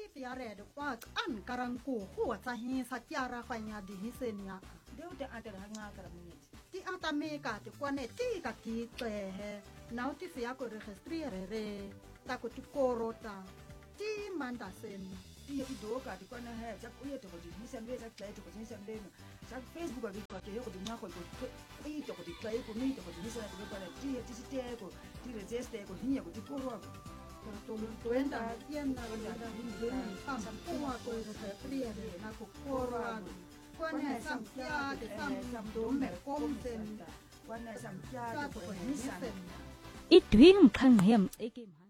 siare de kwa an karanku huwa sahi satyara fanya di hisenia deu te ate nga karamuni ti ata meka te kwane ti ka ki tlehe now ti sia ko registrere re ta ko ti korota ti manda sen ti doka di kwana he jak uye to ko di hisembe jak tlai to ko hisembe jak Facebook ko ko ke ko di nga ko i to ko di tlai ko mi to ko di hisembe ko kwana ti te ko ti register ko hinya ko di koro tuenda tienda wanda hindeni pam kuwa ko registrere na ko korwa kwane sam pya de sam do me kom sen kwana sam pya ko hisembe ít tuyên khăn hiểm ấy kim